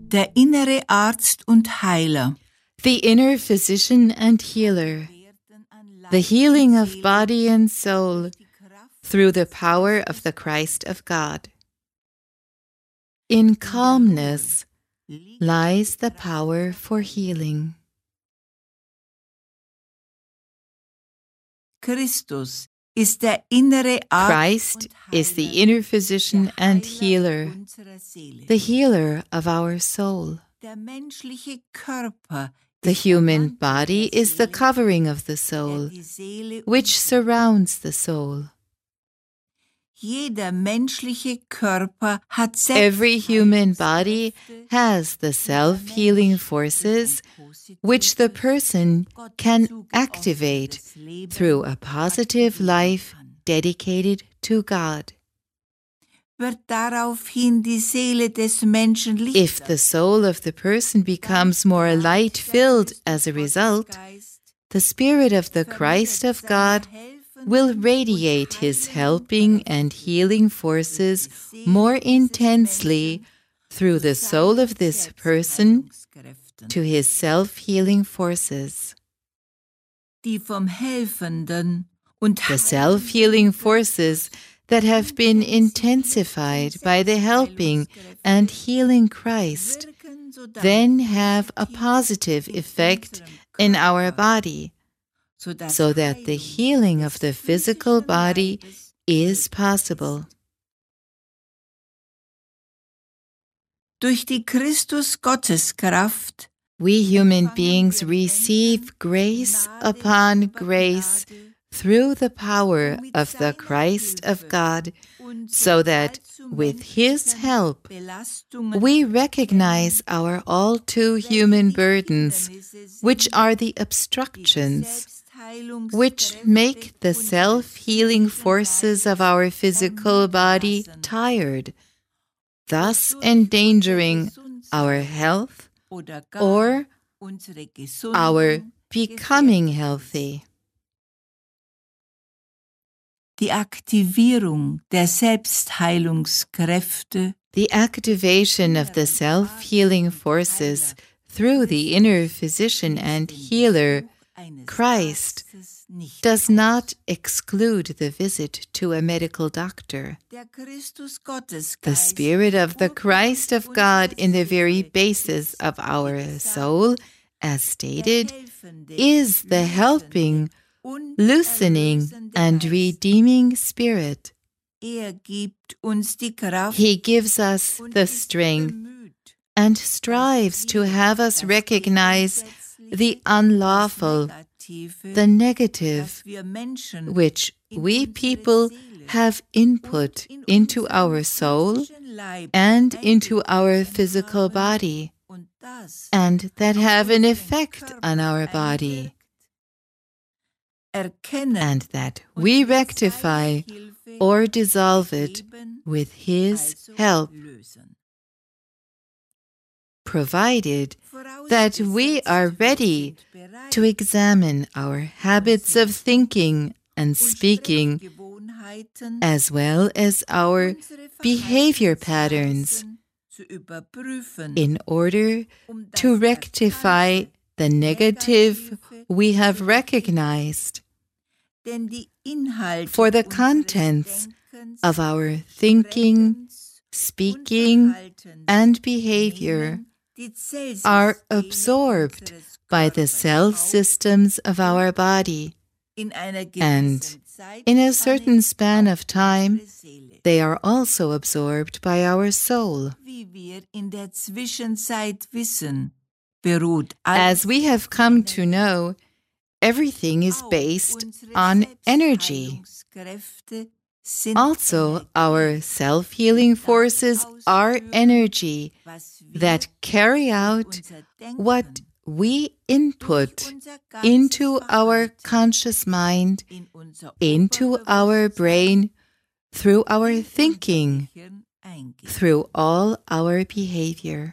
Der innere Arzt und Heiler. The inner physician and healer. The healing of body and soul through the power of the Christ of God. In calmness lies the power for healing. Christus ist der innere Arzt Christ is the inner physician and healer, the healer of our soul. Der menschliche Körper, the human body is the covering of the soul, which surrounds the soul. Jeder menschliche Körper hat Every human body has the self-healing forces which the person can activate through a positive life dedicated to God. Wird daraufhin die Seele des Menschen lichter. If the soul of the person becomes more light-filled as a result, the Spirit of the Christ of God will radiate His helping and healing forces more intensely through the soul of this person to his self-healing forces. Die vom helfenden und The self-healing forces that have been intensified by the helping and healing Christ then have a positive effect in our body, so that the healing of the physical body is possible. Durch die Christus-Gotteskraft we human beings receive grace upon grace through the power of the Christ of God, so that with His help we recognize our all too human burdens, which are the obstructions which make the self-healing forces of our physical body tired, thus endangering our health or our becoming healthy. Die Aktivierung der Selbstheilungskräfte, the activation of the self-healing forces through the inner physician and healer, Christ, does not exclude the visit to a medical doctor. The Spirit of the Christ of God in the very basis of our soul, as stated, is the helping, loosening, and redeeming Spirit. He gives us the strength and strives to have us recognize the unlawful, the negative, which we people have input into our soul and into our physical body, and that have an effect on our body, and that we rectify or dissolve it with His help, provided that we are ready to examine our habits of thinking and speaking, as well as our behavior patterns, in order to rectify the negative we have recognized. For the contents of our thinking, speaking, and behavior are absorbed by the cell systems of our body, and in a certain span of time, they are also absorbed by our soul. As we have come to know, everything is based on energy. Also, our self-healing forces are energy that carry out what we input into our conscious mind, into our brain, through our thinking, through all our behavior.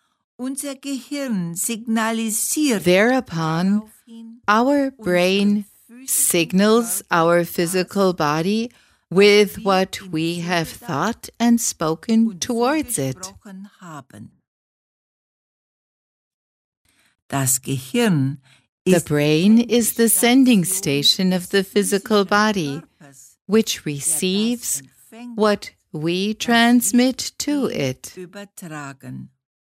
Thereupon, our brain signals our physical body with what we have thought and spoken towards it. Das Gehirn The ist brain is the sending station of the physical body, which receives what we transmit to it. übertragen.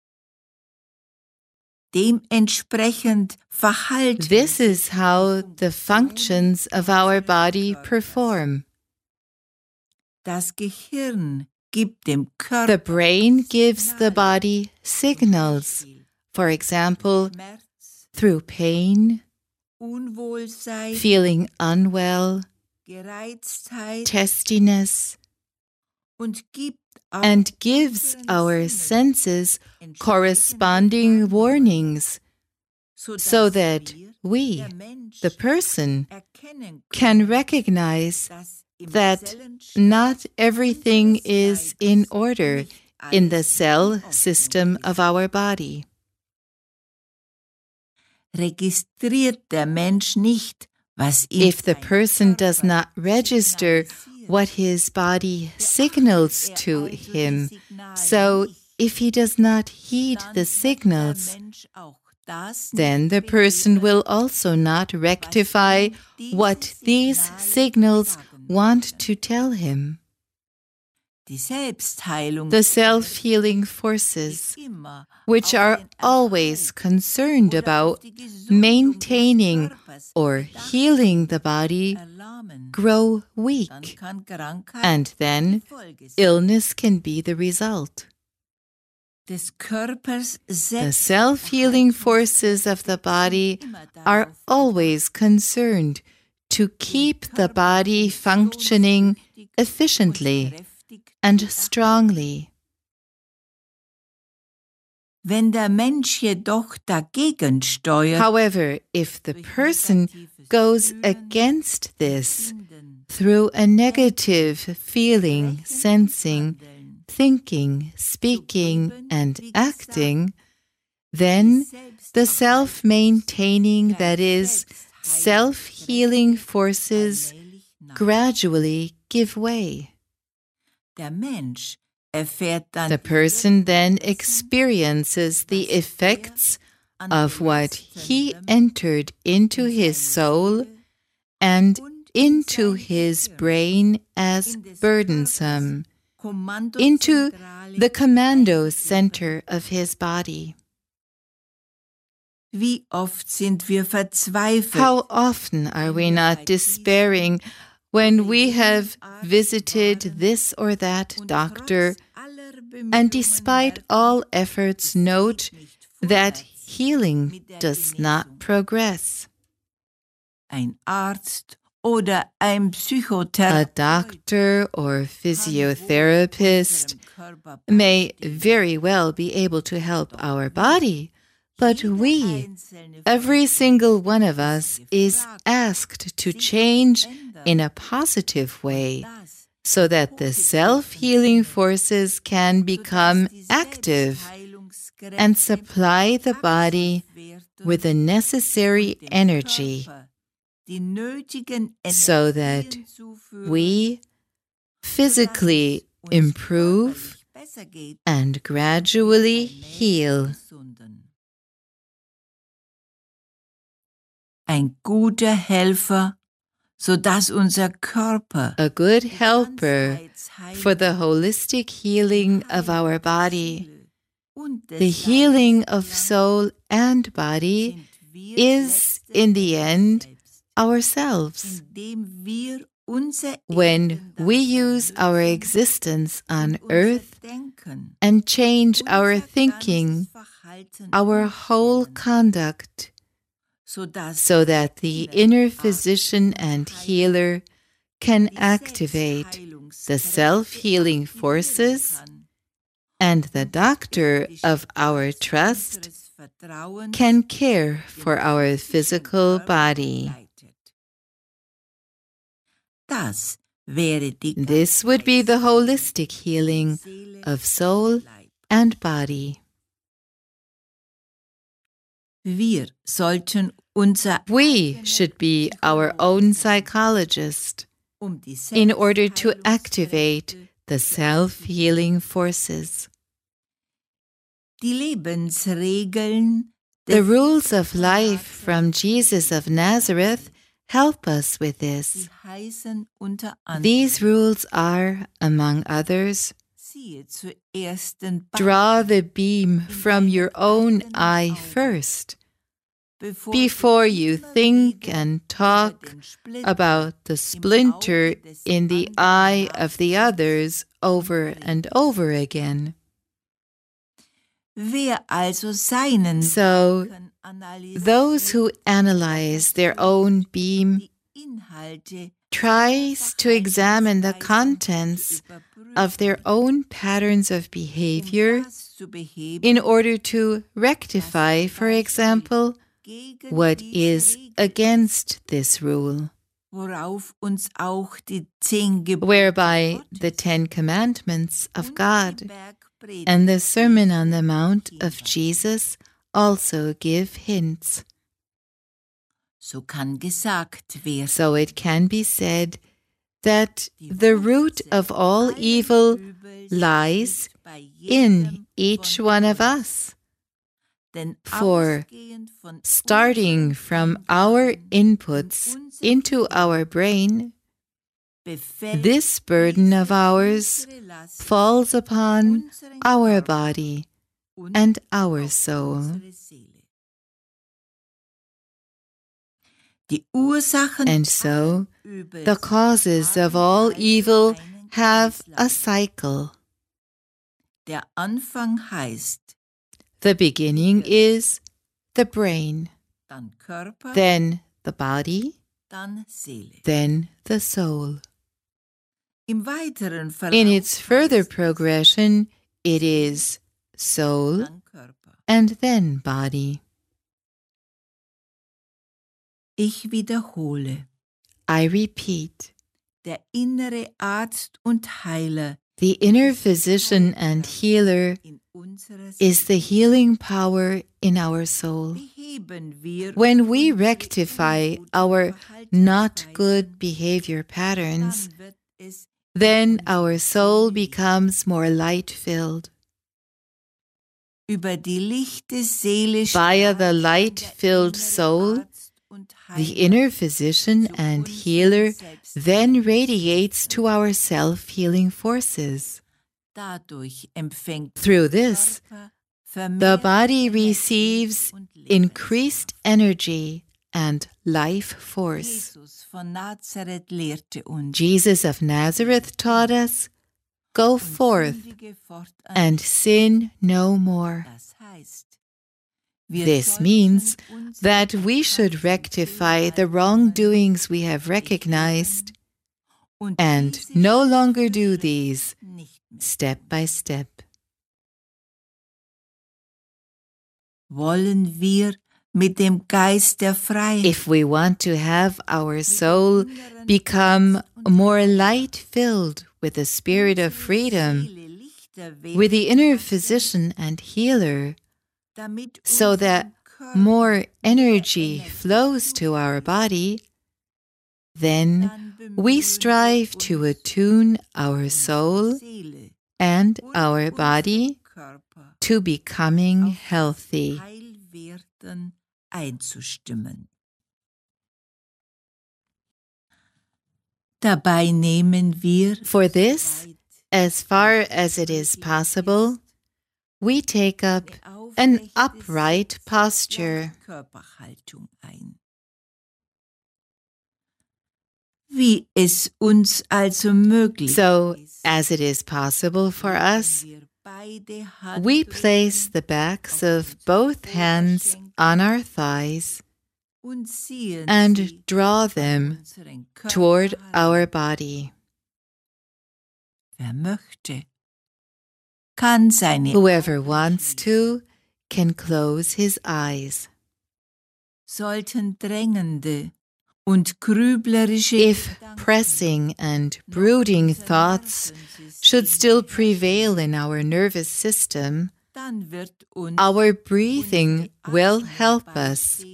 Dementsprechend verhalten This is how the functions of our body perform. Das Gehirn gibt dem Körper The brain gives the body signals, for example, Schmerz, through pain, Unwohlsein, feeling unwell, Gereiztheit testiness, und gibt auch and gives our senses corresponding warnings so that we, der Mensch, the person, erkennen can recognize dass im that Zellenstoff not everything is in order in the cell system of our body. registriert der Mensch nicht, was ihm If the person does not register what his body signals to him, so if he does not heed the signals, then the person will also not rectify what these signals want to tell him. The self-healing forces, which are always concerned about maintaining or healing the body, grow weak, and then illness can be the result. The self-healing forces of the body are always concerned to keep the body functioning efficiently and strongly. Wenn der Mensch jedoch dagegen steuert, however, if the person goes against this through a negative feeling, sensing, thinking, speaking, and acting, then the self-maintaining, that is, self-healing forces gradually give way. The person then experiences the effects of what he entered into his soul and into his brain as burdensome, into the commando center of his body. How often are we not despairing when we have visited this or that doctor, and despite all efforts note that healing does not progress? A doctor or physiotherapist may very well be able to help our body, but we, every single one of us, is asked to change in a positive way so that the self-healing forces can become active and supply the body with the necessary energy so that we physically improve and gradually heal. Ein guter Helfer, sodass unser Körper, a good helper for the holistic healing of our body, the healing of soul and body, is, in the end, ourselves. When we use our existence on earth and change our thinking, our whole conduct, so that the inner physician and healer can activate the self-healing forces, and the doctor of our trust can care for our physical body. This would be the holistic healing of soul and body. We should be our own psychologist in order to activate the self-healing forces. Die Lebensregeln The rules of life from Jesus of Nazareth help us with this. These rules are, among others, draw the beam from your own eye first, before you think and talk about the splinter in the eye of the others over and over again. So, those who analyze their own beam tries to examine the contents of their own patterns of behavior in order to rectify, for example, what is against this rule, whereby the 10 Commandments of God and the Sermon on the Mount of Jesus also give hints. So it can be said that the root of all evil lies in each one of us. For starting from our inputs into our brain, this burden of ours falls upon our body and our soul. And so, the causes of all evil have a cycle. The beginning is the brain, then the body, then the soul. In its further progression, it is soul and then body. I repeat, the inner physician and healer is the healing power in our soul. When we rectify our not good behavior patterns, then our soul becomes more light-filled. Via the light-filled soul, the inner physician and healer then radiates to our self-healing forces. Through this, the body receives increased energy and life force. Jesus of Nazareth taught us, "Go forth and sin no more." This means that we should rectify the wrongdoings we have recognized and no longer do these step by step. If we want to have our soul become more light-filled with the spirit of freedom, with the inner physician and healer, so that more energy flows to our body, then we strive to attune our soul and our body to becoming healthy. For this, as far as it is possible, we take up an upright posture. So, as it is possible for us, we place the backs of both hands on our thighs and draw them toward our body. Whoever wants to can close his eyes. If pressing and brooding thoughts should still prevail in our nervous system, our breathing will help us.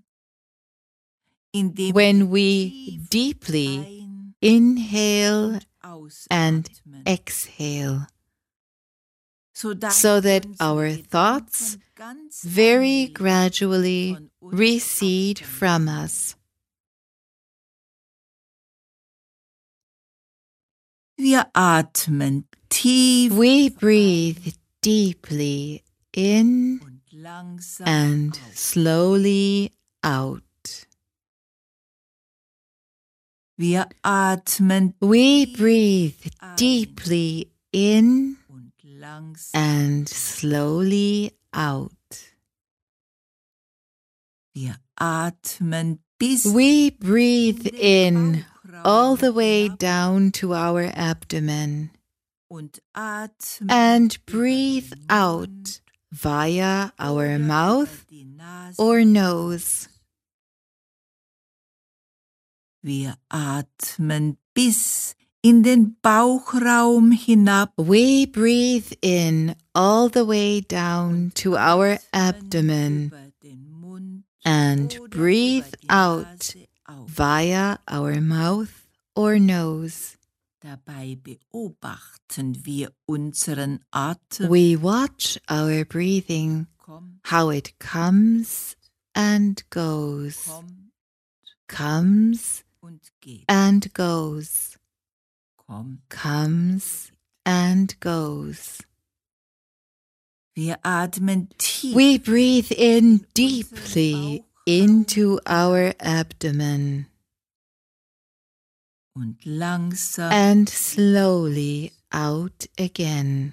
When we deeply inhale and exhale, so that our thoughts very gradually recede from us. Wir atmen tief We breathe deeply in und langsam and aus. slowly out. Wir atmen We breathe deeply in und langsam and slowly out. Wir atmen bis We breathe in Bauchraum all the way hinab down to our abdomen und atmen and über breathe den out Mund via our oder mouth über die Nase. or nose. Wir atmen bis in den Bauchraum hinab We breathe in all the way down to our abdomen über den Mund and oder breathe über die out Nase auf. via our mouth or nose. Dabei beobachten wir unseren Atem. We watch our breathing, Kommt, how it comes and goes, kommt comes und geht. and goes, Kommt. comes and goes. Wir atmen tief We breathe in deeply into our abdomen und langsam and slowly out again.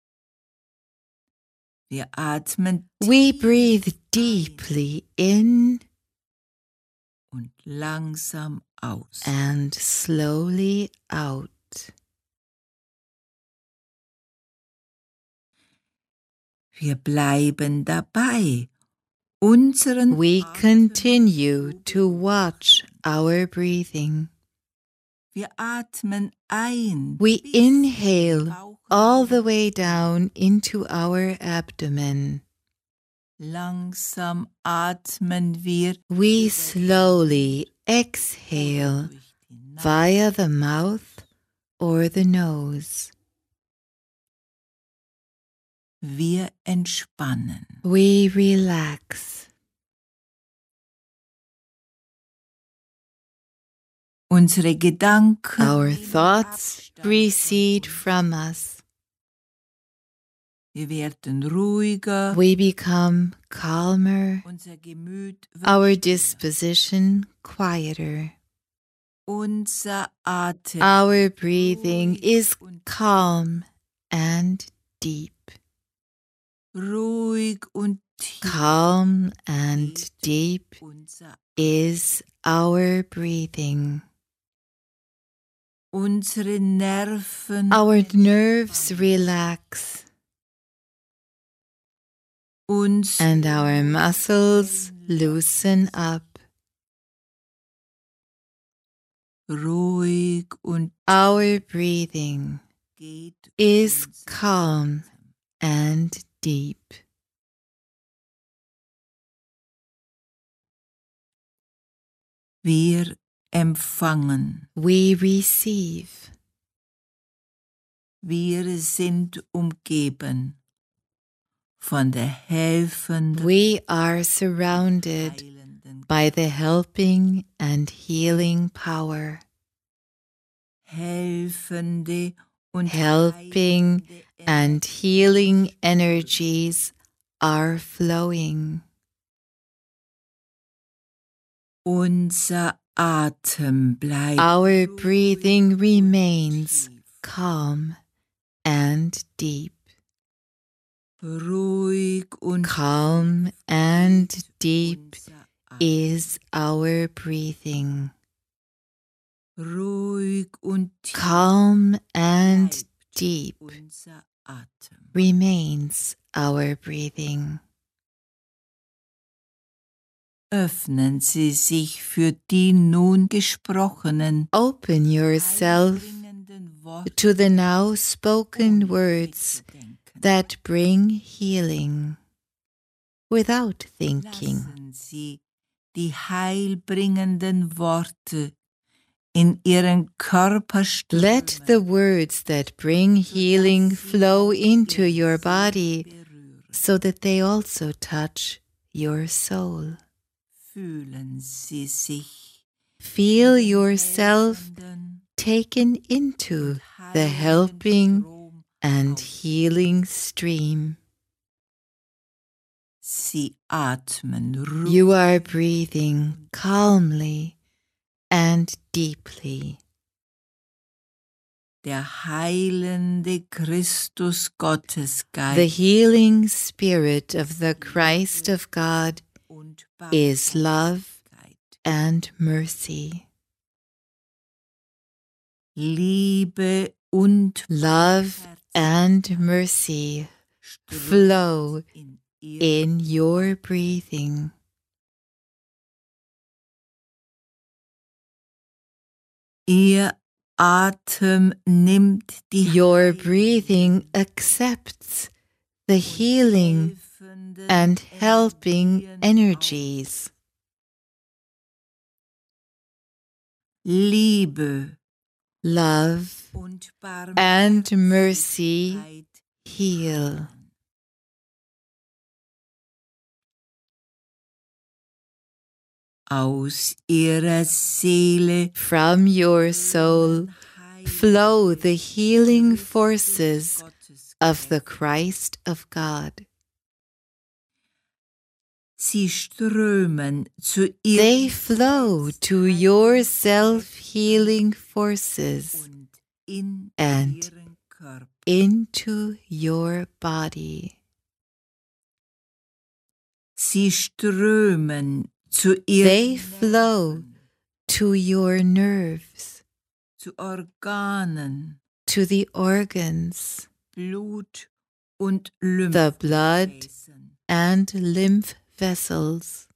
wir atmen We tief breathe deeply in und langsam aus. and slowly out. Wir bleiben dabei, unseren We Atem continue zu to beobachten. watch our breathing. Wir atmen ein. We bis in den inhale Bauchraum. all the way down into our abdomen. Langsam atmen wir We slowly exhale durch die Nase. via the mouth or the nose. Wir entspannen. We relax. Unsere Gedanken Our nehmen thoughts Abstand recede von uns. from us. Wir werden ruhiger. We become calmer, Unser Gemüt wird our stiller. disposition quieter. Unser Atem Our breathing ruhig is und calm and deep. ruhig und tief Calm and geht deep unser is our breathing. Unsere Nerven Our nerves entspannen. relax Unsere and our muscles Muskeln loosen up. ruhig und Our breathing geht is unser calm Atem. and deep. Wir empfangen. We receive. Wir sind umgeben von der helfenden, We are surrounded heilenden, by the helping and healing power. helfende und Helping heilende and healing energies are flowing. Unser Atem bleibt Our ruhig breathing und remains tief. calm and deep. Ruhig und Calm and tief deep unser Atem. is our breathing. Ruhig und tief Calm and bleibt deep unser Atem. remains our breathing. Öffnen Sie sich für die nun gesprochenen, Open yourself heilbringenden Worte, to the now spoken ohne words mitzudenken. that bring healing without thinking. Lassen Sie die heilbringenden Worte in ihren Körper Let strömen. the words that bring healing flow into your body so that they also touch your soul. Fühlen Sie sich Feel yourself helfenden taken into the helping and healing stream. Sie atmen ruhig. You are breathing calmly and deeply. Der heilende Christus The Gottesgeist healing spirit of the Christ of God und is love Barmherzigkeit, and mercy. Liebe und Love and mercy flow in in your breathing. Ihr Atem nimmt die Your breathing accepts the healing helfenden and helping Energien energies. Liebe Love und and mercy Barmherzigkeit heal. aus ihrer Seele From your soul flow the healing forces of the Christ of God. Sie strömen zu They ihrem flow to your self-healing forces und in and ihren Körper. into your body. Sie strömen zu ihren They flow Nerven, to your nerves, zu Organen, to the organs, Blut und the blood Lymphgefäßen. and lymph vessels.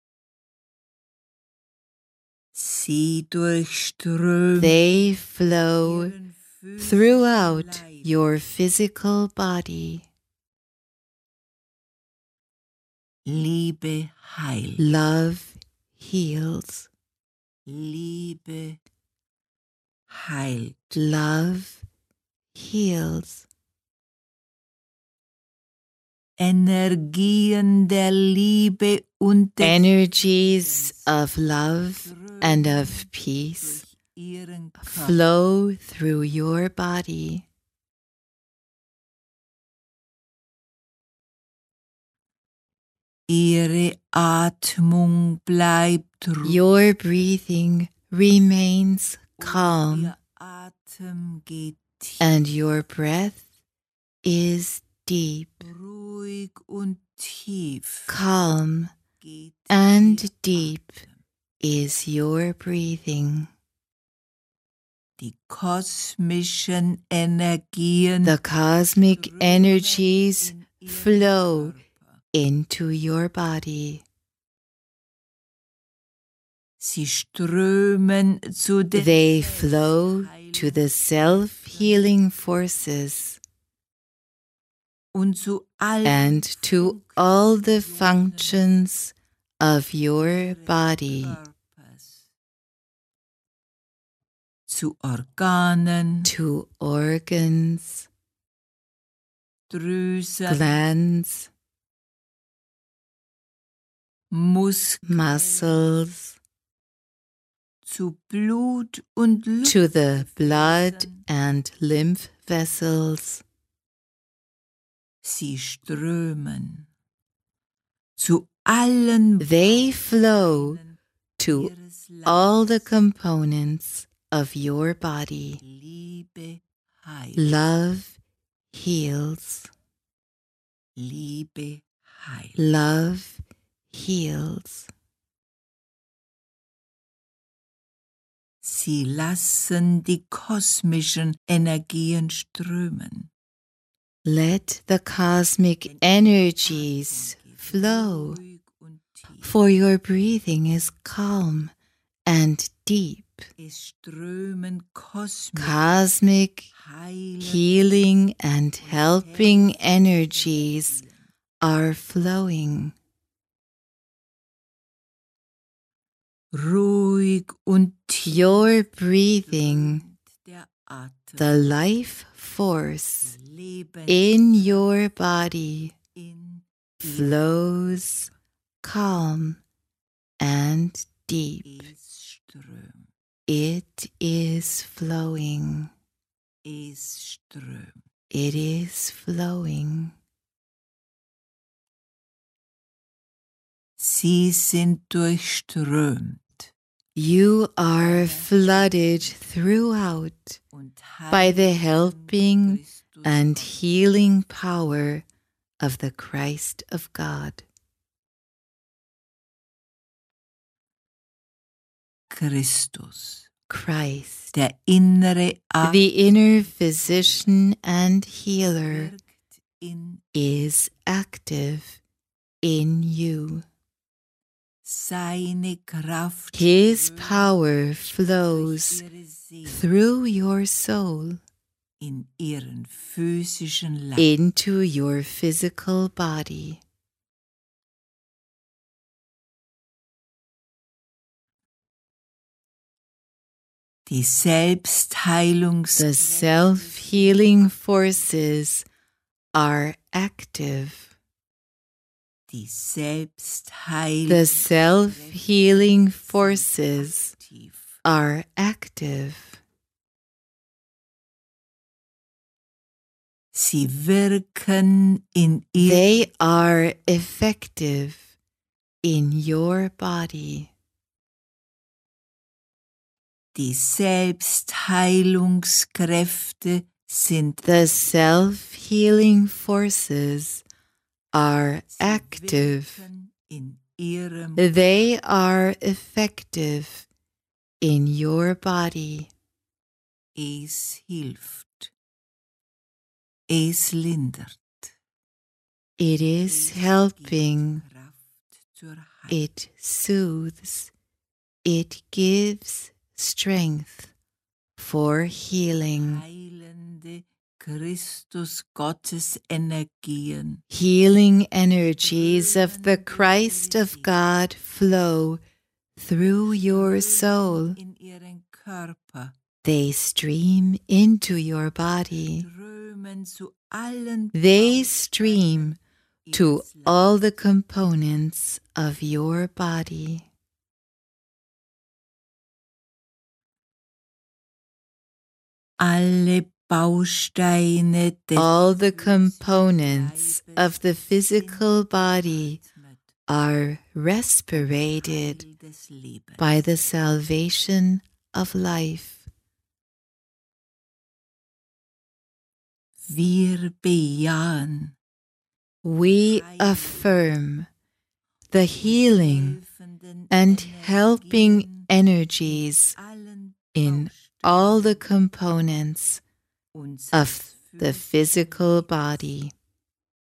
Sie durchströmen They flow ihren physischen throughout Leib. your physical body. Liebe heilt. Love heals. Liebe heilt. Love heals. Energien der Liebe und des Energies Friedens of love and of peace durch ihren Körper. flow through your body. Ihre Atmung bleibt ruhig. Your breathing remains Und calm ihr Atem geht tief. and your breath is deep. Ruhig und tief Calm geht and ihr deep Atem. is your breathing. Die kosmischen Energien The cosmic strömen energies in ihren flow Körper. into your body. Sie strömen zu den They flow to the self-healing Selbstheilungskräften forces und zu allen and to all the Funktionen functions of your ihres body, Körpers. Zu Organen, to organs, Drüsen, glands, Muskeln, muscles, zu Blut und to the blood Lymphgefäßen. and lymph vessels. Sie strömen zu allen They flow Bausteinen to ihres all the Leibes. components of your body. Liebe heilt. Love heals. Liebe heilt. Love heals. Sie lassen die kosmischen Energien strömen. Let the cosmic energies flow, Ruhig und tief. for your breathing is calm and deep. Es strömen kosmische Cosmic heilende healing and helping energies are flowing. ruhig und Your breathing, der Atem, the life force Leben in your body in flows calm and deep. es strömt, It is flowing. es strömt. It is flowing. Sie sind durchströmt You are flooded throughout und by the heilen helping Christus and Gott. healing power of the Christ of God. Christus, Christ, der innere Arzt, the inner physician and healer, wirkt in is active in you. seine Kraft, His strömt power durch flows ihre Seele through your soul in ihren physischen Leib. into your physical body. Die The Selbstheilungskräfte self-healing forces are active. die The Selbstheilung self-healing forces aktiv. are active. Sie wirken in ihr They are effective in your body. die Selbstheilungskräfte sind The self-healing forces are sie active. wirken in ihrem They are effective in your body. es hilft. Es lindert. It is Es helping. gibt Kraft zur Heilung. It soothes. It gives strength for healing. Heilende Christus Gottes Energien Healing energies of the Christ of God flow through your soul. in ihren Körper They stream into your body. strömen zu allen They stream to ihres all the components of your body. alle Bausteine des All the physischen components Leibes of the physical sind body geatmet, are respirated Heil des Lebens. by the salvation of life. Wir bejahen We affirm the healing helfenden and helping Energien energies allen in Bausteinen all the components unseres of the physischen physical body.